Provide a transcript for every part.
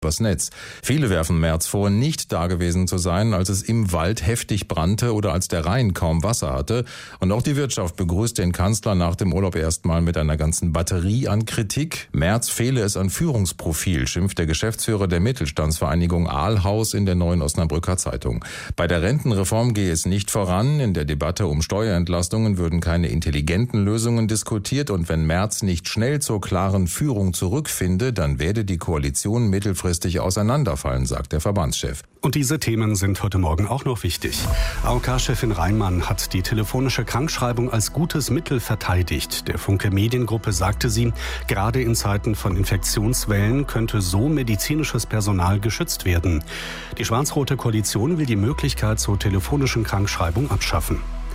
übers Netz. Viele werfen Merz vor, nicht dagewesen zu sein, als es im Wald heftig brannte oder als der Rhein kaum Wasser hatte. Und auch die Wirtschaft begrüßt den Kanzler nach dem Urlaub erstmal mit einer ganzen Batterie an Kritik. Merz fehle es an Führungsprofil, schimpft der Geschäftsführer der Mittelstandsvereinigung Aalhaus in der Neuen Osnabrücker Zeitung. Bei der Rentenreform gehe es nicht voran. In der Debatte um Steuerentlastungen würden keine intelligenten Lösungen diskutiert. Und wenn Merz nicht schnell zur klaren Führung zurückfinde, dann werde die Koalition mittelfristig auseinanderfallen, sagt der Verbandschef. Und diese Themen sind heute Morgen auch noch wichtig. AOK-Chefin Reimann hat die telefonische Krankschreibung als gutes Mittel verteidigt. Der Funke Mediengruppe sagte sie, gerade in Zeiten von Infektionswellen könnte so medizinisches Personal geschützt werden. Die schwarz-rote Koalition will die Möglichkeit zur telefonischen Krankschreibung abschaffen.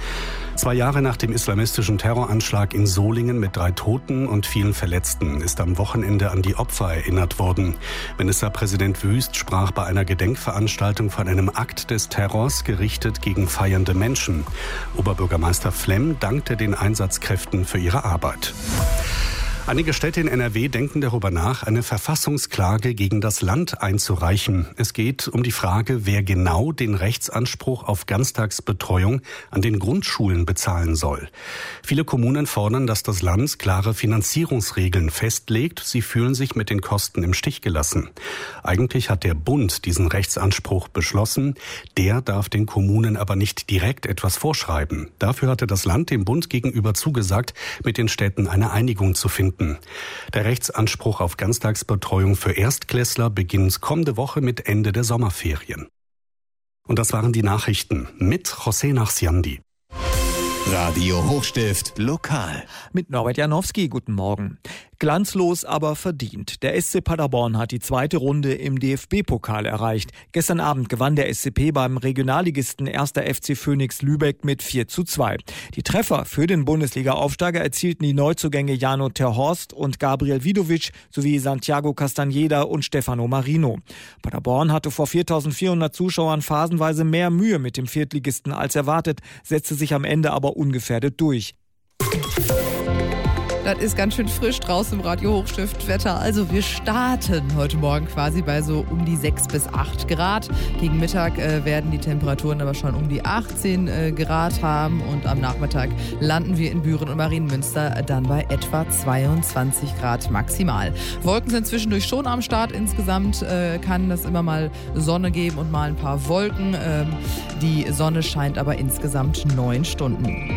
2 Jahre nach dem islamistischen Terroranschlag in Solingen mit 3 Toten und vielen Verletzten ist am Wochenende an die Opfer erinnert worden. Ministerpräsident Wüst sprach bei einer Gedenkveranstaltung von einem Akt des Terrors gerichtet gegen feiernde Menschen. Oberbürgermeister Flemm dankte den Einsatzkräften für ihre Arbeit. Einige Städte in NRW denken darüber nach, eine Verfassungsklage gegen das Land einzureichen. Es geht um die Frage, wer genau den Rechtsanspruch auf Ganztagsbetreuung an den Grundschulen bezahlen soll. Viele Kommunen fordern, dass das Land klare Finanzierungsregeln festlegt. Sie fühlen sich mit den Kosten im Stich gelassen. Eigentlich hat der Bund diesen Rechtsanspruch beschlossen. Der darf den Kommunen aber nicht direkt etwas vorschreiben. Dafür hatte das Land dem Bund gegenüber zugesagt, mit den Städten eine Einigung zu finden. Der Rechtsanspruch auf Ganztagsbetreuung für Erstklässler beginnt kommende Woche mit Ende der Sommerferien. Und das waren die Nachrichten mit José Nachsiandi. Radio Hochstift Lokal. Mit Norbert Janowski, guten Morgen. Glanzlos, aber verdient. Der SC Paderborn hat die 2. Runde im DFB-Pokal erreicht. Gestern Abend gewann der SCP beim Regionalligisten 1. FC Phönix Lübeck mit 4:2. Die Treffer für den Bundesliga-Aufsteiger erzielten die Neuzugänge Jano Terhorst und Gabriel Vidovic sowie Santiago Castañeda und Stefano Marino. Paderborn hatte vor 4.400 Zuschauern phasenweise mehr Mühe mit dem Viertligisten als erwartet, setzte sich am Ende aber ungefährdet durch. Das ist ganz schön frisch draußen im Radio Hochstift Wetter. Also wir starten heute Morgen quasi bei so um die 6 bis 8 Grad. Gegen Mittag werden die Temperaturen aber schon um die 18 Grad haben. Und am Nachmittag landen wir in Büren und Marienmünster dann bei etwa 22 Grad maximal. Wolken sind zwischendurch schon am Start. Insgesamt kann das immer mal Sonne geben und mal ein paar Wolken. Die Sonne scheint aber insgesamt 9 Stunden.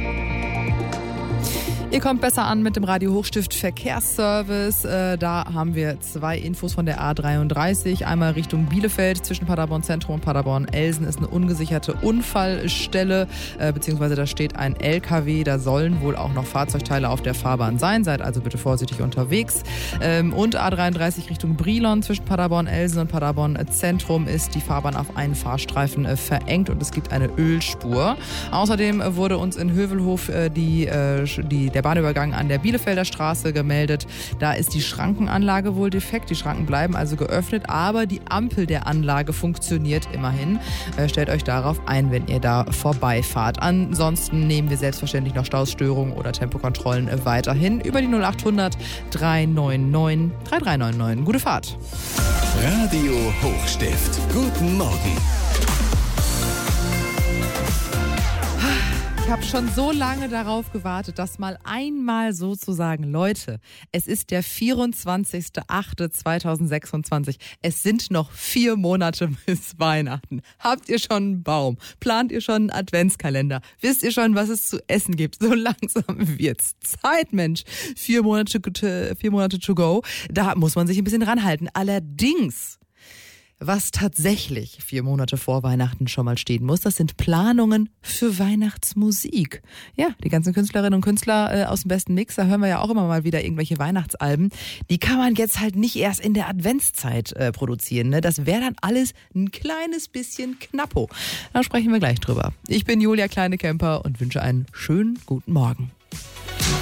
Ihr kommt besser an mit dem Radio Hochstift Verkehrsservice. Da haben wir 2 Infos von der A33. Einmal Richtung Bielefeld zwischen Paderborn Zentrum und Paderborn Elsen ist eine ungesicherte Unfallstelle, beziehungsweise da steht ein LKW. Da sollen wohl auch noch Fahrzeugteile auf der Fahrbahn sein. Seid also bitte vorsichtig unterwegs. Und A33 Richtung Brilon zwischen Paderborn Elsen und Paderborn Zentrum ist die Fahrbahn auf einen Fahrstreifen verengt und es gibt eine Ölspur. Außerdem wurde uns in Hövelhof der Bahnübergang an der Bielefelder Straße gemeldet. Da ist die Schrankenanlage wohl defekt. Die Schranken bleiben also geöffnet, aber die Ampel der Anlage funktioniert immerhin. Stellt euch darauf ein, wenn ihr da vorbeifahrt. Ansonsten nehmen wir selbstverständlich noch Stausstörungen oder Tempokontrollen weiterhin über die 0800 399 3399. Gute Fahrt. Radio Hochstift. Guten Morgen. Ich habe schon so lange darauf gewartet, das mal einmal so zu sagen. Leute, es ist der 24.08.2026. Es sind noch 4 Monate bis Weihnachten. Habt ihr schon einen Baum? Plant ihr schon einen Adventskalender? Wisst ihr schon, was es zu essen gibt? So langsam wird's Zeit, Mensch. 4 Monate to go. Da muss man sich ein bisschen ranhalten. Allerdings, was tatsächlich 4 Monate vor Weihnachten schon mal stehen muss, das sind Planungen für Weihnachtsmusik. Ja, die ganzen Künstlerinnen und Künstler aus dem besten Mix, da hören wir ja auch immer mal wieder irgendwelche Weihnachtsalben. Die kann man jetzt halt nicht erst in der Adventszeit produzieren. Ne? Das wäre dann alles ein kleines bisschen knappo. Da sprechen wir gleich drüber. Ich bin Julia Kleine-Kemper und wünsche einen schönen guten Morgen.